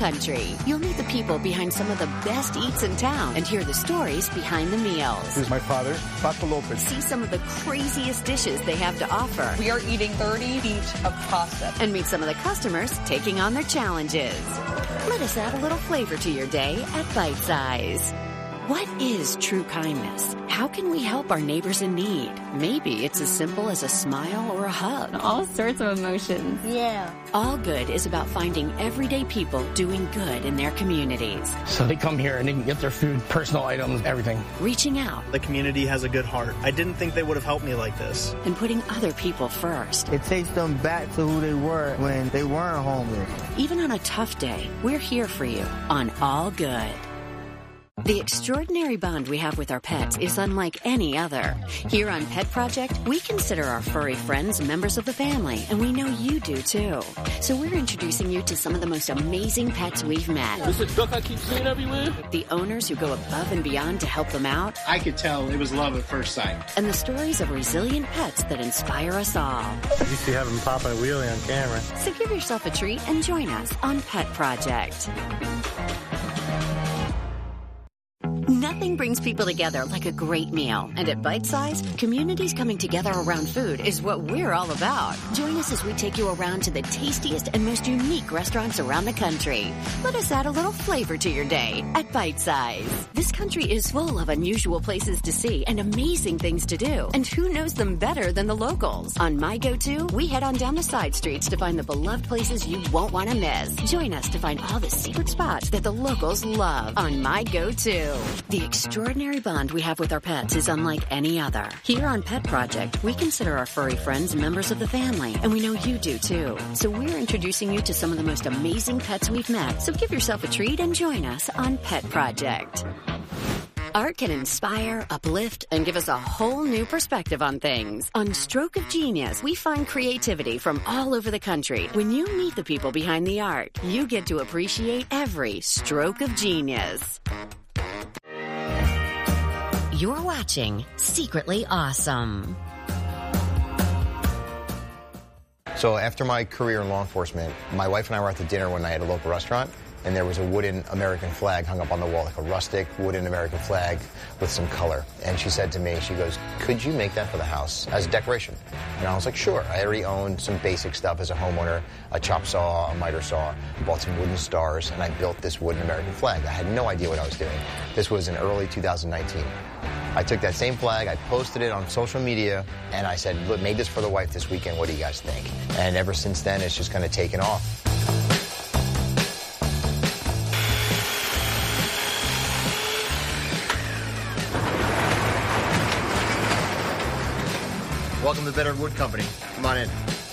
country. You'll meet the people behind some of the best eats in town and hear the stories behind the meals. This is my father, Paco Lopez. See some of the craziest dishes they have to offer. We are eating 30 feet of pasta. And meet some of the customers taking on their challenges. Let us add a little flavor to your day at Bite Size. What is true kindness? How can we help our neighbors in need? Maybe it's as simple as a smile or a hug. All sorts of emotions. Yeah. All Good is about finding everyday people doing good in their communities. So they come here and they can get their food, personal items, everything. Reaching out. The community has a good heart. I didn't think they would have helped me like this. And putting other people first. It takes them back to who they were when they weren't homeless. Even on a tough day, we're here for you on All Good. The extraordinary bond we have with our pets is unlike any other. Here on Pet Project, we consider our furry friends members of the family, and we know you do too. So we're introducing you to some of the most amazing pets we've met. This is a duck I keep seeing everywhere. The owners who go above and beyond to help them out. I could tell it was love at first sight. And the stories of resilient pets that inspire us all. You used to have him pop a wheelie on camera. So give yourself a treat and join us on Pet Project. Nothing brings people together like a great meal. And at Bite Size, communities coming together around food is what we're all about. Join us as we take you around to the tastiest and most unique restaurants around the country. Let us add a little flavor to your day at Bite Size. This country is full of unusual places to see and amazing things to do. And who knows them better than the locals? On My Go-To, we head on down the side streets to find the beloved places you won't want to miss. Join us to find all the secret spots that the locals love on My Go-To. The extraordinary bond we have with our pets is unlike any other. Here on Pet Project, we consider our furry friends members of the family, and we know you do too. So we're introducing you to some of the most amazing pets we've met. So give yourself a treat and join us on Pet Project. Art can inspire, uplift, and give us a whole new perspective on things. On Stroke of Genius, we find creativity from all over the country. When you meet the people behind the art, you get to appreciate every stroke of genius. You're watching Secretly Awesome. So after my career in law enforcement, my wife and I were at the dinner one night at a local restaurant, and there was a wooden American flag hung up on the wall, like a rustic wooden American flag with some color. And she said to me, she goes, "Could you make that for the house as a decoration?" And I was like, sure. I already owned some basic stuff as a homeowner, a chop saw, a miter saw, bought some wooden stars, and I built this wooden American flag. I had no idea what I was doing. This was in early 2019. I took that same flag, I posted it on social media, and I said, look, made this for the wife this weekend, what do you guys think? And ever since then, it's just kind of taken off. Welcome to Veteran Wood Company. Come on in.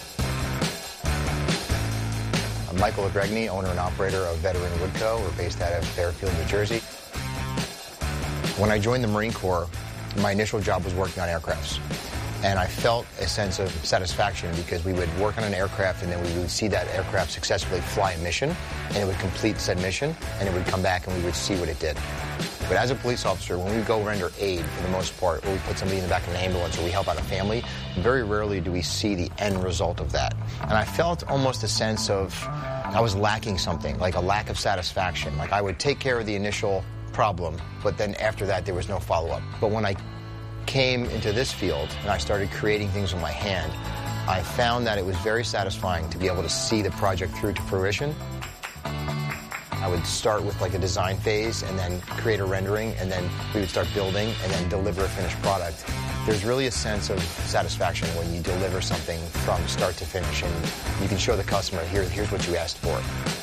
I'm Michael Legregny, owner and operator of Veteran Wood Co. We're based out of Fairfield, New Jersey. When I joined the Marine Corps, my initial job was working on aircrafts. And I felt a sense of satisfaction because we would work on an aircraft and then we would see that aircraft successfully fly a mission, and it would complete said mission, and it would come back and we would see what it did. But as a police officer, when we go render aid, for the most part, or we put somebody in the back of an ambulance or we help out a family, very rarely do we see the end result of that. And I felt almost a sense of I was lacking something, like a lack of satisfaction. Like I would take care of the initial problem, but then after that there was no follow-up. But when I came into this field and I started creating things with my hand, I found that it was very satisfying to be able to see the project through to fruition. I would start with like a design phase and then create a rendering, and then we would start building and then deliver a finished product. There's really a sense of satisfaction when you deliver something from start to finish and you can show the customer, here's what you asked for.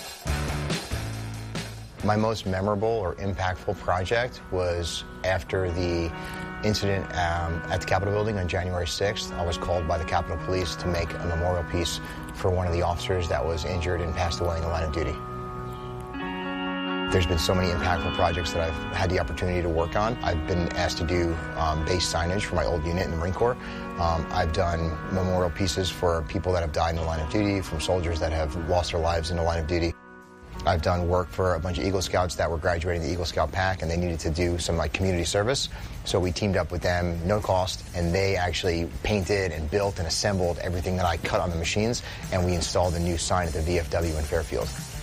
My most memorable or impactful project was after the incident at the Capitol building on January 6th. I was called by the Capitol Police to make a memorial piece for one of the officers that was injured and passed away in the line of duty. There's been so many impactful projects that I've had the opportunity to work on. I've been asked to do base signage for my old unit in the Marine Corps. I've done memorial pieces for people that have died in the line of duty, from soldiers that have lost their lives in the line of duty. I've done work for a bunch of Eagle Scouts that were graduating the Eagle Scout Pack, and they needed to do some like community service. So we teamed up with them, no cost, and they actually painted and built and assembled everything that I cut on the machines, and we installed a new sign at the VFW in Fairfield.